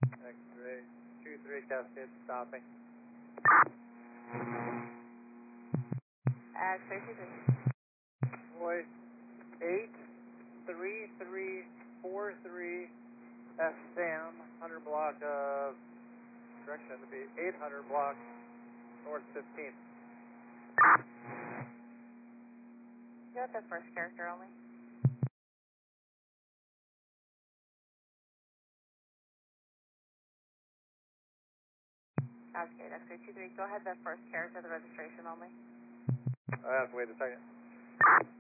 X-ray 23 Cascade stopping. X-ray 23. Boy, 83343 S Sam, 100 block of, correction, to be 800 block north 15th. You got the first character only. Cascade, X-ray 23. Go ahead, the first character, the registration only. I have to wait a second.